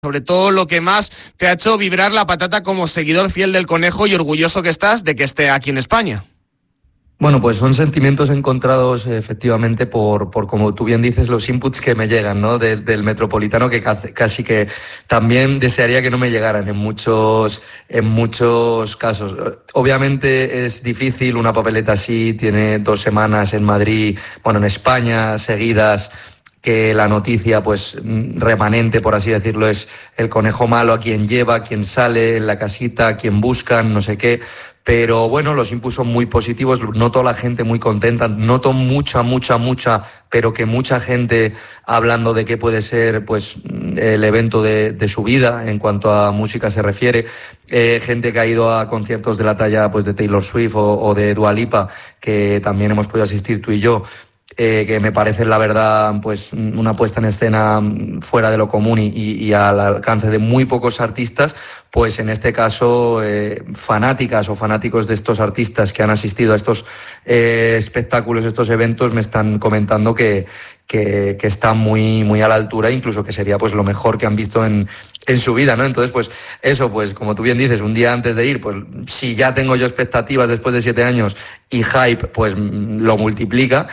sobre todo lo que más te ha hecho vibrar la patata como seguidor fiel del Conejo y orgulloso que estás de que esté aquí en España. Bueno, pues son sentimientos encontrados efectivamente por como tú bien dices, los inputs que me llegan, ¿no? Del Metropolitano, que casi que también desearía que no me llegaran en muchos casos. Obviamente es difícil, una papeleta así, tiene 2 semanas en Madrid, bueno, en España, seguidas, que la noticia, pues, remanente, por así decirlo, es el conejo malo, a quien lleva, a quien sale en la casita, a quien buscan, no sé qué. Pero bueno, los inputs son muy positivos, noto a la gente muy contenta, noto mucha, pero que mucha gente hablando de qué puede ser, pues, el evento de su vida en cuanto a música se refiere. Gente que ha ido a conciertos de la talla, pues, de Taylor Swift o de Dua Lipa, que también hemos podido asistir tú y yo. Que me parece, la verdad, pues una puesta en escena fuera de lo común y al alcance de muy pocos artistas. Pues en este caso, fanáticas o fanáticos de estos artistas que han asistido a estos espectáculos, estos eventos, me están comentando que está muy a la altura, incluso que sería, pues, lo mejor que han visto en su vida, ¿no? Entonces, pues eso, pues como tú bien dices, un día antes de ir, pues si ya tengo yo expectativas después de 7 años y hype, pues lo multiplica.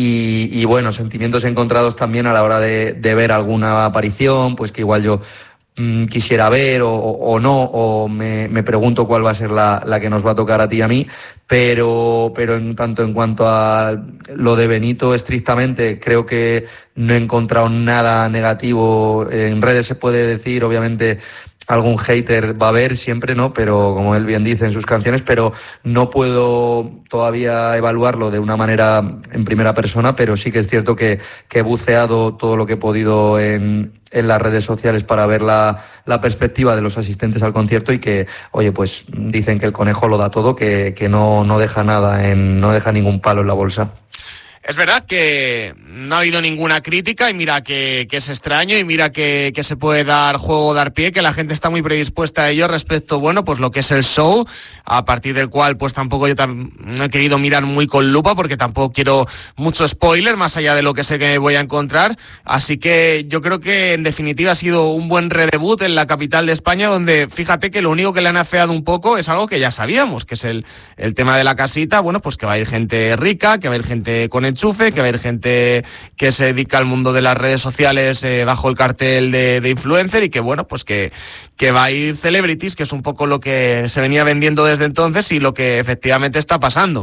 Y bueno, sentimientos encontrados también a la hora de ver alguna aparición, pues que igual yo quisiera ver o no, o me pregunto cuál va a ser la que nos va a tocar a ti y a mí, pero en cuanto a lo de Benito estrictamente, creo que no he encontrado nada negativo. En redes se puede decir, obviamente, algún hater va a haber siempre, ¿no? Pero como él bien dice en sus canciones, pero no puedo todavía evaluarlo de una manera en primera persona, pero sí que es cierto que he buceado todo lo que he podido en las redes sociales para ver la perspectiva de los asistentes al concierto y que, oye, pues dicen que el conejo lo da todo, que no deja nada, no deja ningún palo en la bolsa. Es verdad que no ha habido ninguna crítica y mira que es extraño y mira que se puede dar juego, dar pie, que la gente está muy predispuesta a ello respecto, bueno, pues lo que es el show, a partir del cual pues tampoco yo no he querido mirar muy con lupa porque tampoco quiero mucho spoiler más allá de lo que sé que voy a encontrar, así que yo creo que en definitiva ha sido un buen redebut en la capital de España, donde fíjate que lo único que le han afeado un poco es algo que ya sabíamos, que es el tema de la casita, bueno, pues que va a ir gente rica, que va a ir gente con enchufe, que va a haber gente que se dedica al mundo de las redes sociales bajo el cartel de influencer y que, bueno, pues que va a ir celebrities, que es un poco lo que se venía vendiendo desde entonces y lo que efectivamente está pasando.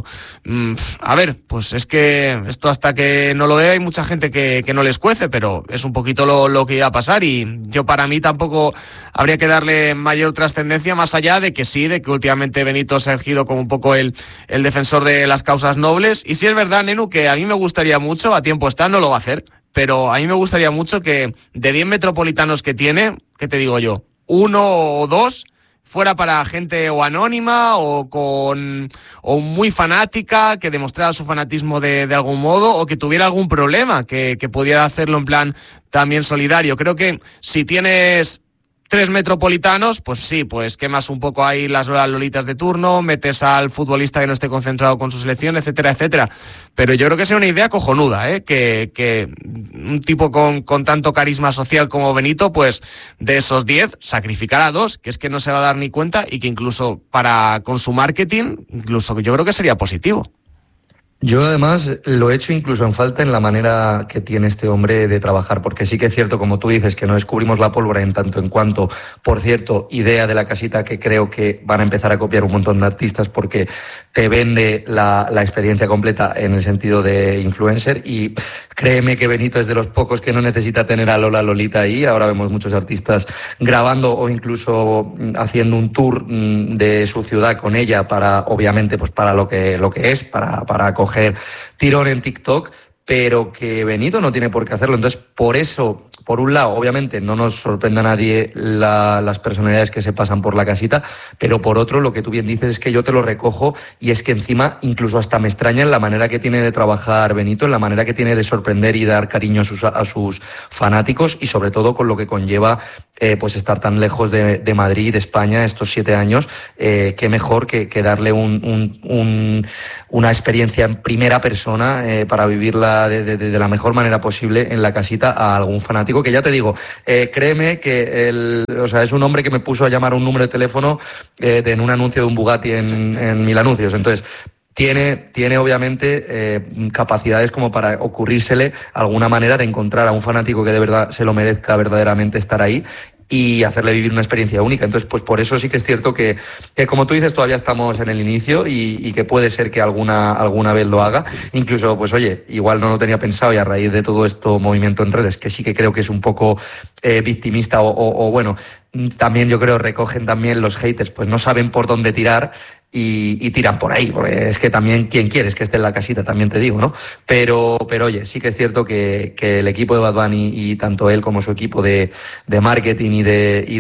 A ver, pues es que esto hasta que no lo vea hay mucha gente que no les cuece, pero es un poquito lo que iba a pasar y yo para mí tampoco habría que darle mayor trascendencia más allá de que sí, de que últimamente Benito se ha ergido como un poco el defensor de las causas nobles y sí es verdad, Nenu, que a mí me gustaría mucho, a tiempo está, no lo va a hacer, pero a mí me gustaría mucho que de 10 metropolitanos que tiene, ¿qué te digo yo? 1 o 2 fuera para gente o anónima o muy fanática, que demostrara su fanatismo de algún modo o que tuviera algún problema, que pudiera hacerlo en plan también solidario. Creo que si tienes 3 metropolitanos, pues sí, pues quemas un poco ahí las lolitas de turno, metes al futbolista que no esté concentrado con su selección, etcétera, etcétera. Pero yo creo que es una idea cojonuda, que un tipo con tanto carisma social como Benito, pues de esos 10, sacrificar a 2, que es que no se va a dar ni cuenta y que incluso con su marketing, incluso yo creo que sería positivo. Yo además lo he hecho incluso en falta en la manera que tiene este hombre de trabajar, porque sí que es cierto, como tú dices, que no descubrimos la pólvora en tanto en cuanto, por cierto, idea de la casita que creo que van a empezar a copiar un montón de artistas porque te vende la experiencia completa en el sentido de influencer y créeme que Benito es de los pocos que no necesita tener a Lola Lolita ahí. Ahora vemos muchos artistas grabando o incluso haciendo un tour de su ciudad con ella para, obviamente, pues para lo que es, para coger tirón en TikTok, pero que Benito no tiene por qué hacerlo. Entonces, por eso, por un lado, obviamente no nos sorprende a nadie las personalidades que se pasan por la casita, pero por otro, lo que tú bien dices es que yo te lo recojo y es que encima incluso hasta me extraña en la manera que tiene de trabajar Benito, en la manera que tiene de sorprender y dar cariño a sus fanáticos y sobre todo con lo que conlleva pues estar tan lejos de Madrid, de España, estos 7 años, qué mejor que darle una experiencia en primera persona para vivirla de la mejor manera posible en la casita a algún fanático, que ya te digo, créeme que es un hombre que me puso a llamar un número de teléfono en un anuncio de un Bugatti en Mil Anuncios. Entonces, tiene obviamente capacidades como para ocurrírsele alguna manera de encontrar a un fanático que de verdad se lo merezca verdaderamente estar ahí y hacerle vivir una experiencia única. Entonces, pues por eso sí que es cierto que como tú dices, todavía estamos en el inicio y que puede ser que alguna vez lo haga. Incluso, pues oye, igual no lo tenía pensado y a raíz de todo esto movimiento en redes, que sí que creo que es un poco victimista o bueno, también yo creo recogen también los haters, pues no saben por dónde tirar y tiran por ahí, porque es que también quien quieres que esté en la casita, también te digo, ¿no? Pero oye, sí que es cierto que el equipo de Bad Bunny y tanto él como su equipo de marketing y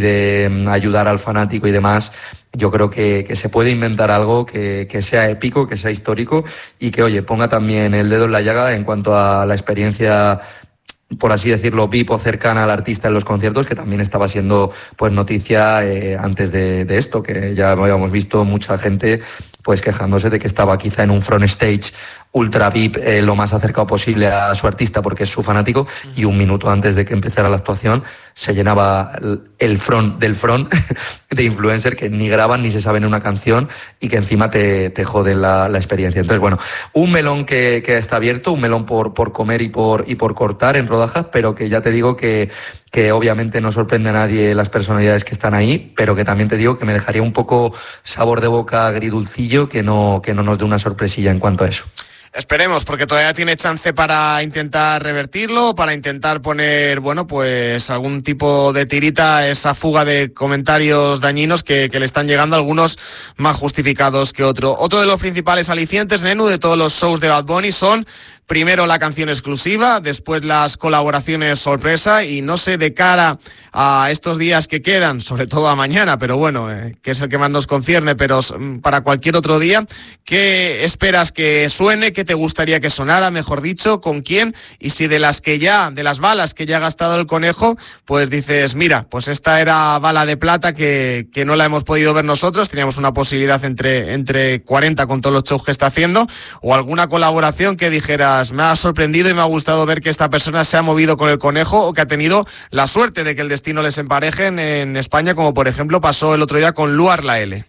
de ayudar al fanático y demás, yo creo que se puede inventar algo que sea épico, que sea histórico y que, oye, ponga también el dedo en la llaga en cuanto a la experiencia, por así decirlo, VIP o cercana al artista en los conciertos, que también estaba siendo pues noticia antes de esto, que ya habíamos visto mucha gente pues quejándose de que estaba quizá en un front stage ultra VIP lo más acercado posible a su artista porque es su fanático, y un minuto antes de que empezara la actuación se llenaba el front del front de influencer que ni graban ni se saben una canción y que encima te joden la experiencia. Entonces, bueno, un melón que está abierto, un melón por comer y por cortar en rodajas, pero que ya te digo que obviamente no sorprende a nadie las personalidades que están ahí, pero que también te digo que me dejaría un poco sabor de boca agridulcillo que no nos dé una sorpresilla en cuanto a eso. Esperemos, porque todavía tiene chance para intentar revertirlo, para intentar poner, bueno, pues algún tipo de tirita a esa fuga de comentarios dañinos que le están llegando, algunos más justificados que otro. Otro de los principales alicientes, Nenu, de todos los shows de Bad Bunny son, primero, la canción exclusiva, después las colaboraciones sorpresa, y no sé, de cara a estos días que quedan, sobre todo a mañana, pero bueno, que es el que más nos concierne, pero para cualquier otro día, ¿qué esperas que suene? ¿Qué te gustaría que sonara, mejor dicho? ¿Con quién? Y si de las balas que ya ha gastado el conejo, pues dices, mira, pues esta era bala de plata que no la hemos podido ver nosotros, teníamos una posibilidad entre 40 con todos los shows que está haciendo, o alguna colaboración que dijeras, me ha sorprendido y me ha gustado ver que esta persona se ha movido con el conejo o que ha tenido la suerte de que el destino les empareje en España, como por ejemplo pasó el otro día con Luar La L.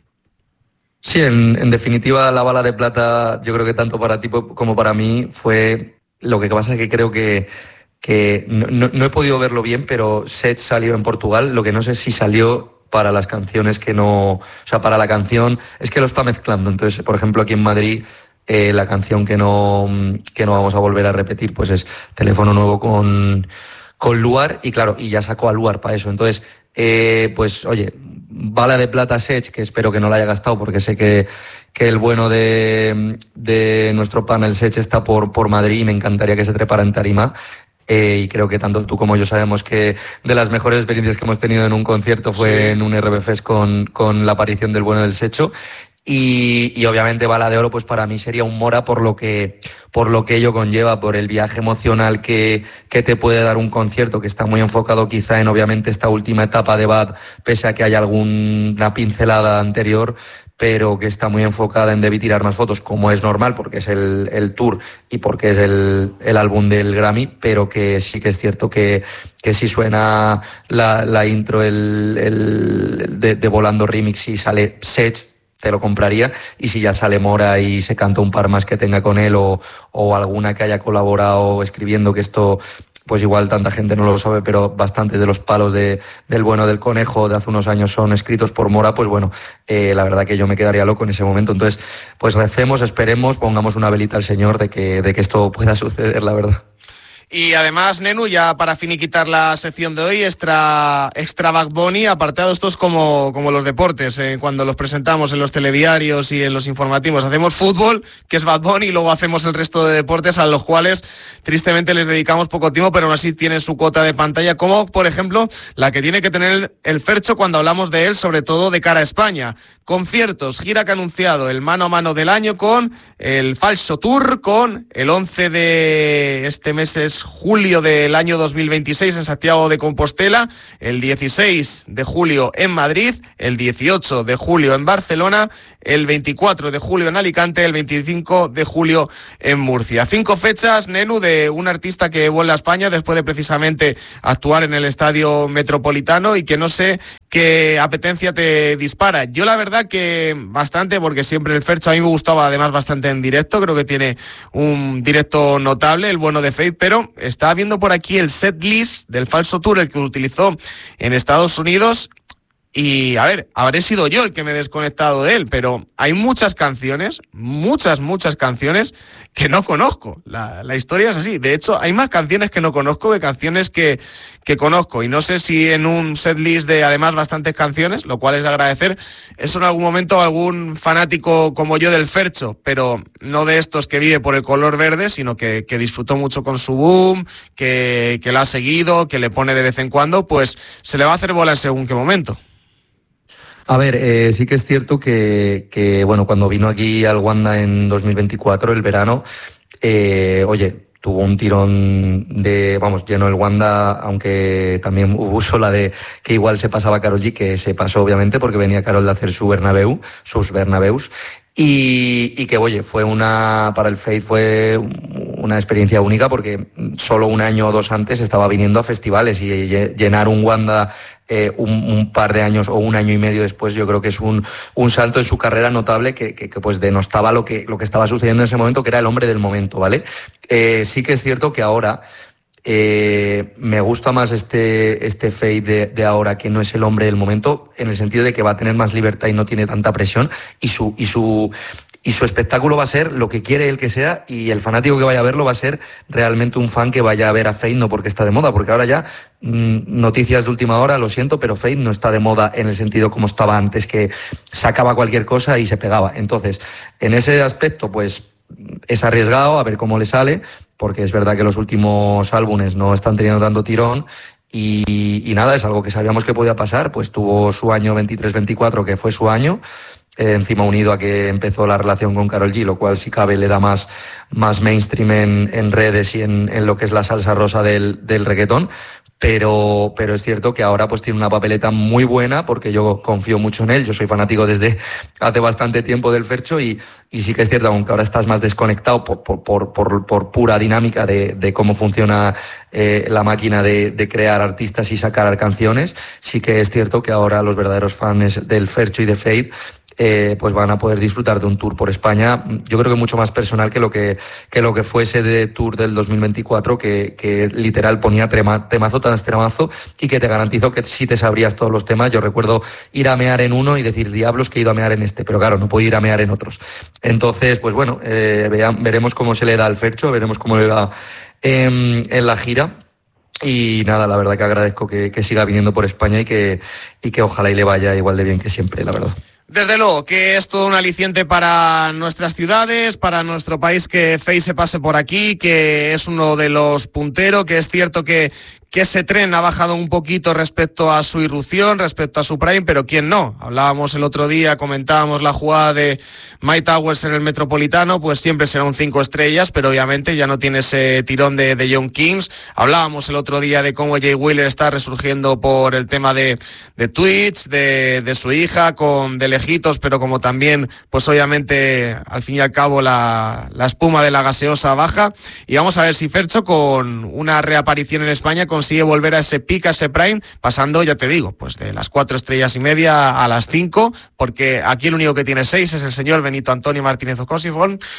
Sí, en definitiva la bala de plata, yo creo que tanto para ti como para mí fue, lo que pasa es que creo que no he podido verlo bien, pero Sech salió en Portugal, lo que no sé si salió para las canciones que no, o sea, para la canción, es que lo está mezclando. Entonces, por ejemplo, aquí en Madrid, la canción que no vamos a volver a repetir, pues es Teléfono Nuevo con Luar, y claro, y ya sacó a Luar para eso. Entonces, pues oye, bala de plata Sech, que espero que no la haya gastado porque sé que el bueno de nuestro panel Sech está por Madrid y me encantaría que se trepara en tarima. Y creo que tanto tú como yo sabemos que de las mejores experiencias que hemos tenido en un concierto fue en un RB Fest con la aparición del bueno del Secho. Y obviamente bala de oro, pues para mí sería un Mora por lo que ello conlleva, por el viaje emocional que te puede dar un concierto que está muy enfocado quizá en obviamente esta última etapa de Bad, pese a que haya alguna pincelada anterior, pero que está muy enfocada en Debí tirar más fotos, como es normal, porque es el tour y porque es el álbum del Grammy, pero que sí que es cierto que si suena la intro de Volando Remix y sale Sech, te lo compraría, y si ya sale Mora y se canta un par más que tenga con él o alguna que haya colaborado escribiendo, que esto pues igual tanta gente no lo sabe, pero bastantes de los palos del bueno del conejo de hace unos años son escritos por Mora, pues bueno, la verdad que yo me quedaría loco en ese momento. Entonces, pues recemos, esperemos, pongamos una velita al Señor de que esto pueda suceder, la verdad. Y además, Nenu, ya para finiquitar la sección de hoy, extra Bad Bunny, apartados estos como los deportes, cuando los presentamos en los telediarios y en los informativos. Hacemos fútbol, que es Bad Bunny, y luego hacemos el resto de deportes a los cuales tristemente les dedicamos poco tiempo, pero aún así tienen su cuota de pantalla, como por ejemplo la que tiene que tener el Fercho cuando hablamos de él, sobre todo de cara a España. Conciertos, gira que ha anunciado el mano a mano del año con el Falso Tour, con el 11 de este mes es es julio del año 2026 en Santiago de Compostela, el 16 de julio en Madrid, el 18 de julio en Barcelona, el 24 de julio en Alicante, el 25 de julio en Murcia. 5 fechas, Nenu, de un artista que vuelve a España después de precisamente actuar en el Estadio Metropolitano, y que no sé qué apetencia te dispara. Yo la verdad que bastante, porque siempre el Fercho a mí me gustaba además bastante en directo, creo que tiene un directo notable, el bueno de Faith, pero estaba viendo por aquí el set list del Falso Tour, el que utilizó en Estados Unidos. Y, a ver, habré sido yo el que me he desconectado de él, pero hay muchas canciones, muchas canciones que no conozco. La historia es así. De hecho, hay más canciones que no conozco que canciones que conozco. Y no sé si en un setlist de, además, bastantes canciones, lo cual es de agradecer, eso en algún momento algún fanático como yo del Fercho, pero no de estos que vive por el color verde, sino que disfrutó mucho con su boom, que la ha seguido, que le pone de vez en cuando, pues se le va a hacer bola en según qué momento. A ver, sí que es cierto que, bueno, cuando vino aquí al Wanda en 2024, el verano, tuvo un tirón llenó el Wanda, aunque también hubo la de que igual se pasaba Karol G, que se pasó obviamente porque venía Karol de hacer sus Bernabeus, y que, oye, para el Faith fue una experiencia única, porque solo un año o dos antes estaba viniendo a festivales, y llenar un Wanda un par de años o un año y medio después, yo creo que es un salto en su carrera notable que pues denostaba lo que estaba sucediendo en ese momento, que era el hombre del momento, ¿vale? Sí que es cierto que ahora me gusta más este Faith de ahora, que no es el hombre del momento, en el sentido de que va a tener más libertad y no tiene tanta presión, y su espectáculo va a ser lo que quiere él que sea, y el fanático que vaya a verlo va a ser realmente un fan que vaya a ver a Faith, no porque está de moda, porque ahora ya, noticias de última hora, lo siento, pero Faith no está de moda en el sentido como estaba antes, que sacaba cualquier cosa y se pegaba. Entonces, en ese aspecto, pues es arriesgado, a ver cómo le sale, porque es verdad que los últimos álbumes no están teniendo tanto tirón, y nada, es algo que sabíamos que podía pasar. Pues tuvo su año 23-24, que fue su año, encima unido a que empezó la relación con Karol G, lo cual, si cabe, le da más mainstream en redes y en lo que es la salsa rosa del reggaetón. Pero es cierto que ahora pues tiene una papeleta muy buena, porque yo confío mucho en él. Yo soy fanático desde hace bastante tiempo del Fercho, y sí que es cierto, aunque ahora estás más desconectado por pura dinámica de cómo funciona la máquina de crear artistas y sacar canciones, sí que es cierto que ahora los verdaderos fans del Fercho y de Faith pues van a poder disfrutar de un tour por España, yo creo que mucho más personal que lo que fue ese de tour del 2024, que literal ponía temazo tras temazo, y que te garantizo que sí te sabrías todos los temas. Yo recuerdo ir a mear en uno y decir, diablos, que he ido a mear en este, pero claro, no puedo ir a mear en otros. Entonces, pues bueno, veremos cómo se le da al Fercho, veremos cómo le da en la gira. Y nada, la verdad que agradezco que siga viniendo por España, y que ojalá y le vaya igual de bien que siempre, la verdad. Desde luego que es todo un aliciente para nuestras ciudades, para nuestro país, que Faith se pase por aquí, que es uno de los punteros, que es cierto que ese tren ha bajado un poquito respecto a su irrupción, respecto a su prime, pero ¿quién no? Hablábamos el otro día, comentábamos la jugada de Mike Towers en el Metropolitano, pues siempre será un 5 estrellas, pero obviamente ya no tiene ese tirón de Young Kings. Hablábamos el otro día de cómo Jay Wheeler está resurgiendo por el tema de Twitch, de su hija, de lejitos, pero como también, pues obviamente, al fin y al cabo, la espuma de la gaseosa baja. Y vamos a ver si Fercho, con una reaparición en España, consigue volver a ese pick, a ese prime, pasando, ya te digo, pues de las 4 estrellas y media a las 5, porque aquí el único que tiene 6 es el señor Benito Antonio Martínez Ocosio.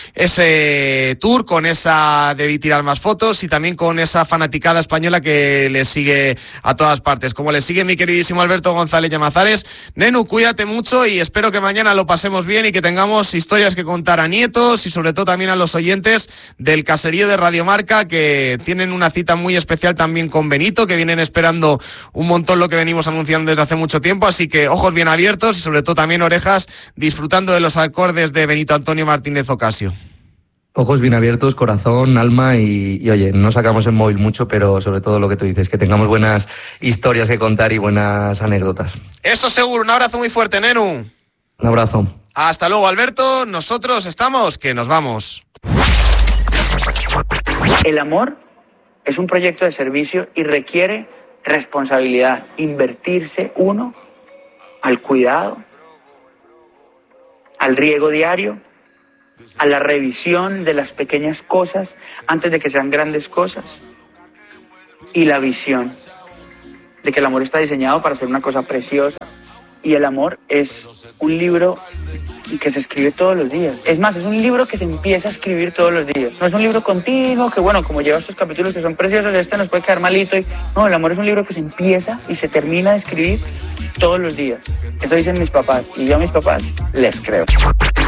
Ese tour con esa debí tirar más fotos, y también con esa fanaticada española que le sigue a todas partes, como le sigue mi queridísimo Alberto González Llamazares. Nenu, cuídate mucho, y espero que mañana lo pasemos bien y que tengamos historias que contar a nietos, y sobre todo también a los oyentes del caserío de Radio Marca, que tienen una cita muy especial también con Benito, que vienen esperando un montón lo que venimos anunciando desde hace mucho tiempo. Así que ojos bien abiertos, y sobre todo también orejas, disfrutando de los acordes de Benito Antonio Martínez Ocasio. Ojos bien abiertos, corazón, alma, y oye, no sacamos el móvil mucho, pero sobre todo lo que tú dices, que tengamos buenas historias que contar y buenas anécdotas. Eso seguro. Un abrazo muy fuerte, Nenu. Un abrazo. Hasta luego, Alberto. Nosotros estamos, que nos vamos. El amor Es un proyecto de servicio y requiere responsabilidad, invertirse uno al cuidado, al riego diario, a la revisión de las pequeñas cosas antes de que sean grandes cosas, y la visión de que el amor está diseñado para ser una cosa preciosa. Y el amor es un libro que se escribe todos los días. Es más, es un libro que se empieza a escribir todos los días. No es un libro continuo que, bueno, como lleva estos capítulos que son preciosos, este nos puede quedar malito. No, el amor es un libro que se empieza y se termina de escribir todos los días. Eso dicen mis papás y yo a mis papás les creo.